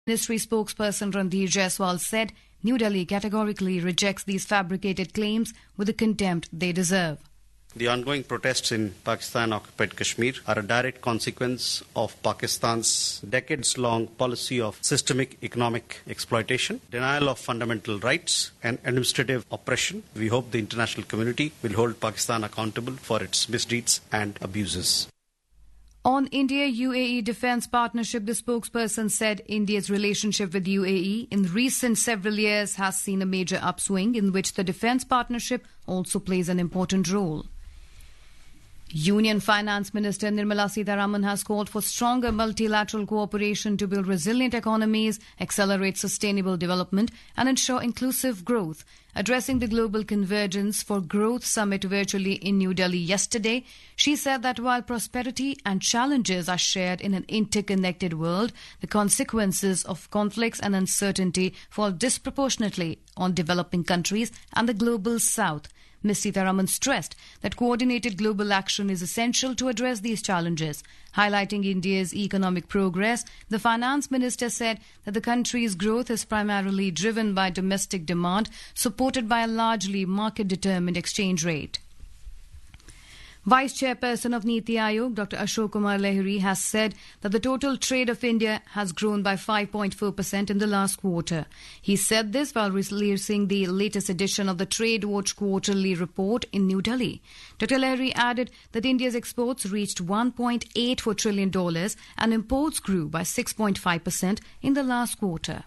Ministry spokesperson Randhir Jaiswal said New Delhi categorically rejects these fabricated claims with the contempt they deserve. The ongoing protests in Pakistan-occupied Kashmir are a direct consequence of Pakistan's decades-long policy of systemic economic exploitation, denial of fundamental rights, and administrative oppression. We hope the international community will hold Pakistan accountable for its misdeeds and abuses. On India-UAE defence partnership, the spokesperson said India's relationship with UAE in recent several years has seen a major upswing in which the defence partnership also plays an important role. Union Finance Minister Nirmala Sitharaman has called for stronger multilateral cooperation to build resilient economies, accelerate sustainable development and ensure inclusive growth. Addressing the Global Convergence for Growth Summit virtually in New Delhi yesterday, she said that while prosperity and challenges are shared in an interconnected world, the consequences of conflicts and uncertainty fall disproportionately on developing countries and the global south. Ms. Sitharaman stressed that coordinated global action is essential to address these challenges. Highlighting India's economic progress, the finance minister said that the country's growth is primarily driven by domestic demand, supported by a largely market-determined exchange rate. Vice Chairperson of Niti Aayog, Dr. Ashok Kumar Lahiri, has said that the total trade of India has grown by 5.4% in the last quarter. He said this while releasing the latest edition of the Trade Watch Quarterly Report in New Delhi. Dr. Lahiri added that India's exports reached $1.84 trillion and imports grew by 6.5% in the last quarter.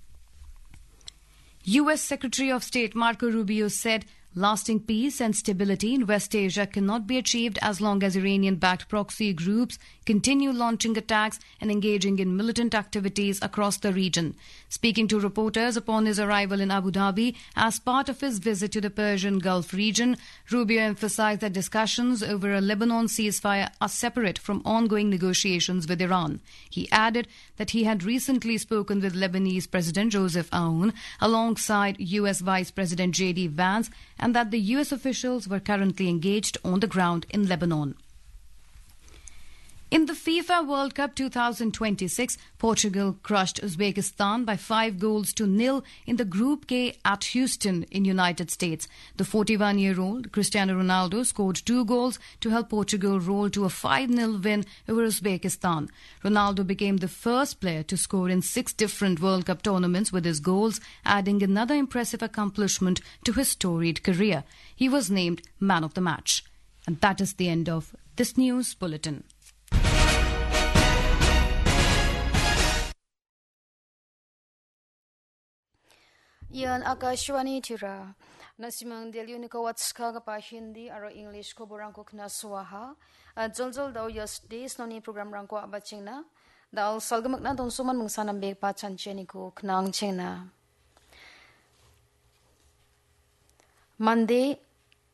U.S. Secretary of State Marco Rubio said lasting peace and stability in West Asia cannot be achieved as long as Iranian-backed proxy groups continue launching attacks and engaging in militant activities across the region. Speaking to reporters upon his arrival in Abu Dhabi as part of his visit to the Persian Gulf region, Rubio emphasized that discussions over a Lebanon ceasefire are separate from ongoing negotiations with Iran. He added that he had recently spoken with Lebanese President Joseph Aoun alongside U.S. Vice President J.D. Vance and that the U.S. officials were currently engaged on the ground in Lebanon. In the FIFA World Cup 2026, Portugal crushed Uzbekistan by 5-0 in the Group K at Houston in United States. The 41-year-old Cristiano Ronaldo scored 2 goals to help Portugal roll to a 5-0 win over Uzbekistan. Ronaldo became the first player to score in 6 different World Cup tournaments with his goals, adding another impressive accomplishment to his storied career. He was named Man of the Match. And that is the end of this news bulletin. Yan Akashwani Tira Nasimang Delunica Watska pa Hindi aro English ko borangko kna swaha Joljol daw yas days noni program rangko abachingna daw salgamak na dong suman mung sanam beg pa chancheni ko knang chengna Monday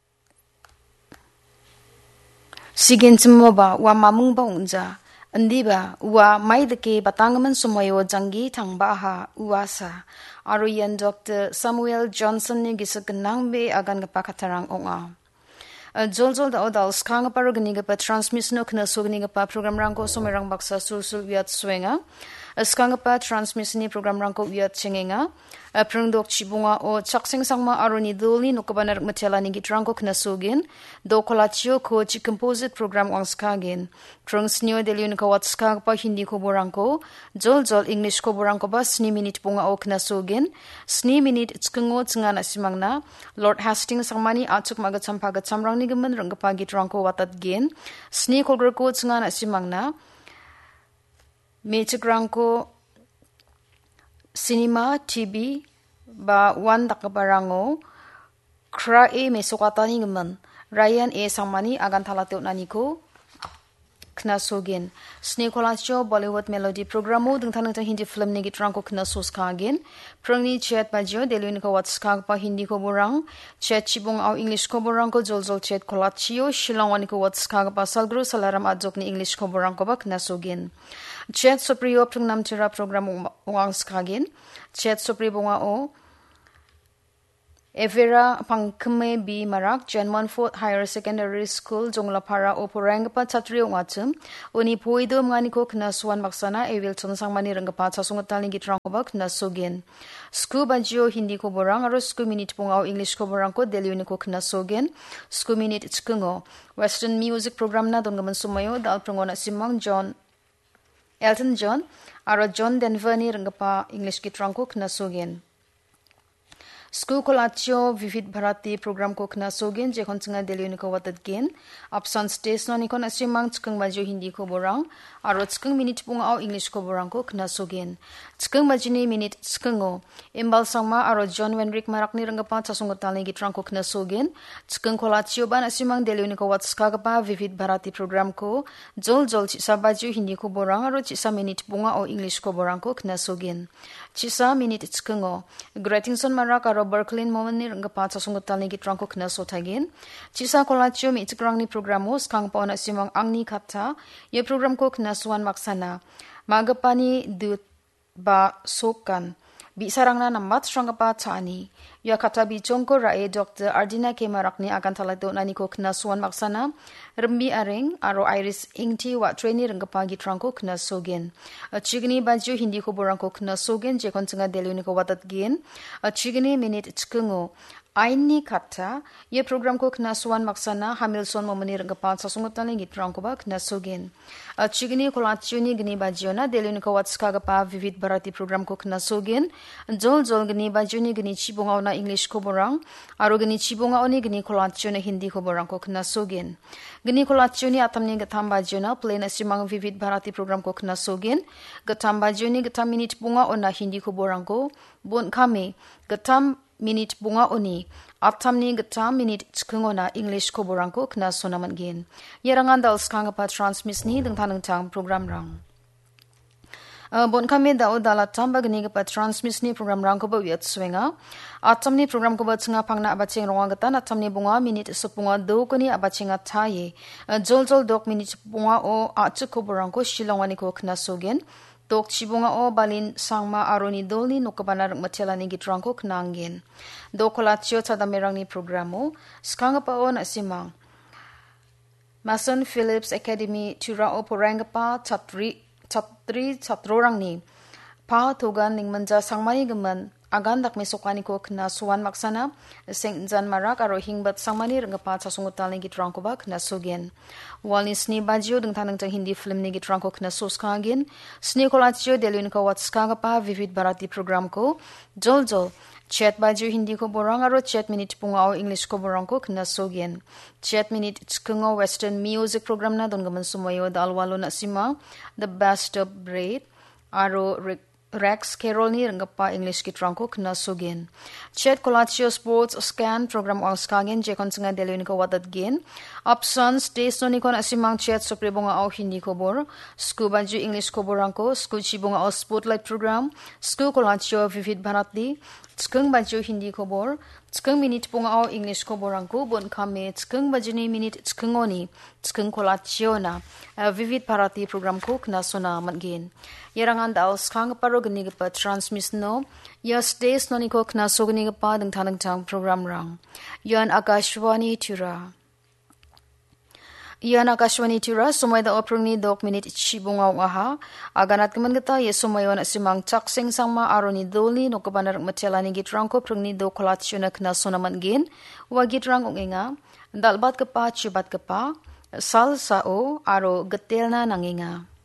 Sigin chmoba wa mamung ba unja Andiba wa maidake batangaman sumayo jangi thangba ha uasa Aruyan Dr. Samuel Johnson ni gisaganang be agan kapakatarang onga. Joljol da odal skang parugni pa transmission no kna sugni pa program rangko sumerang baksa sul wiat swenga. Skang pa transmission ni program rangko wiat chengenga. Prungdok chibunga o chaksing sangma aruni doli no kabanar matela ni gitrangko kna sugin. Do kolachio ko chi composite program wang skagin. Prungs new deliun ka wat skang pa hindi ko borangko. Joljol English ko borangko ba sni minute bunga o kna sugin. Sni minute tskungo tsngana simangna. Lord Hastings sangmani atsuk magacham pagacham rang ni gaman rangpa gitrangko watat gin. Sni kolger ko tsngana simangna. Mechigrangko cinema TV ba wan dakabarango kra e mesokatani gaman Ryan e sangmani agan thalateu naniko knasogin snekolacho Bollywood melody programo dungthang ta Hindi film ni gitrangko knasos kagin prangni chat bajo delun ko watskag pa Hindi ko borang chat chibong au English ko borang ko joljol chat kolachio shilongwani ko watskag pa salgro salaram ajok ni English ko borang ko ba knasogin Chat Supriyo Prangnam Tira program wang skagin. Chat Supri bunga o Evera Pangkeme B Marak Jan Monfort Higher Secondary School Jonglapara Oporangpa Chatrio Ngachum Uni Poido Maniko Knaswan Maksana Evil Chonsangmani Rangapa Chasungatali Gitrangobak Nasogin School Banjo Hindi ko borang aro school minute pungao English ko borang ko Deliuni ko Knasogin School minute Chkungo Western Music Program na don gaman sumayo dal prangona simang Elton John aro John Denver ni Rangapa English Gitrangko Knasogin School Kolatio Vivid Bharati program ko Knasogin je koncunga Deliuni ko watat gen Upson Stage no nikon asimang chkung bajo Hindi ko borang aro chkung minute pungao English ko borang ko Knasogin chkung bajini minute chkungo Imbal Sangma aro John Wenrick Marak ni Rangapa Chasungotalni Gitrang ko Knasogin chkung Kolatio ban asimang Deliuni ko wat skagapa Vivid Bharati program ko jol chisa bajo Hindi ko borang aro chisa minute pungao English ko borang ko Knasogin chisa minute chkungo Gretingson Marak aro Berkeley moment ni Rangapa Chasungotalni Gitrang ko Knasotagin chisa Kolatio mi chikrang ni programo skang pa na simang angni kata ye program ko Knaswan maksana magapani dut ba sokan bi sarangna namat strangapa chani ya kata bi chongko rae Dr. Ardina K Marakni akan talato nani ko Knaswan maksana rembi areng aro Iris Ingti wa trainee Rangapa Gitrang ko Knasogin chigni bajo Hindi ko borang ko Knasogin je koncunga Deliuni ko watat gen chigni minute chkungo Aini kata ye program ko Knaswan maksana Hamilton momani Rangapa Chasungotalni Gitrang ko ba Knasogin chigni Kolatio gni bajona Deliuni ko watskagapa Vivid Bharati program ko Knasogin jol gni bajoni gni chibonga na English ko borang aro gni chibonga oni gni Kolatio na Hindi ko borang ko Knasogin gni Kolatio ni atamni gatam bajona plain asimang Vivid Bharati program ko Knasogin gatam bajoni gatam minute bunga ona Hindi ko borang ko bon kame gatam minute bunga oni atamni gatam minute chkungona English ko borang ko Knasonaman gen yerangan dal skangapa transmiss ni dengtanang tang program rang bon kame da odala tamba gni gapa transmiss ni program rang ko ba wiat swinga atamni program ko ba chinga phangna abacheng ronga gata atamni bunga minute supunga do koni abachenga thaye jol dok minute bunga o achko borang ko shilongani ko Knasogen Tok chibunga o balin sangma aroni dolni nokabanar matelani Gitrang ko knangin. Do Kolatio chadamerang ni programo skangapa o na simang. Mason Phillips Academy tura o porangapa chatrorang ni. Pa togan ningmanja sangmani gaman agan dak mesokani ko Knaswan maksana Saint John Marak aro hingbat sangmani rangapa chasungotal ni Gitrang ko ba Knasogen. Walni sni bajo dengtanang tang Hindi film ni Gitrang ko Knasoskagin sni Kolatio Deliuni ko watskagapa Vivid Bharati program ko jol chat bajo Hindi ko borang aro chat minute pungao English ko borang ko Knasogen chat minute chkungo Western Music program na don gaman sumayo dalwalo na sima The Best of Breed aro Rex Carroll ni rangapa English Gitrang ko Knasogen chat Kolatio Sports Scan program ang skagen je konsenga Deliuni ko watat gen Upson Stage no ni kon asimang chat supribonga au Hindi ko bor school banju English ko borang ko school chibonga au Spotlight program school Kolatio Vivid Bharati chkung banju Hindi ko bor chkung minute punga au English ko borang ko bon kame chkung bajuni minute chkungoni chkung Kolatio na Vivid Bharati program ko Knasona matgen yerangan dal skang paro gni pa transmiss no ya Stage no ni ko Knasogni pa dang tang program rang yan Akashwani tura Iyan Akashwani tura sumay da oprung ni dok minute chibungaw aha aganat kaman gata ye sumayon at simang chaksing sangma aro ni doli no kabanar matela ni Gitrang ko prung ni do Kolatio na Knasonaman gen wa Gitrang unginga dalbat ka pa chibat ka pa sal sao aro gatel na nanginga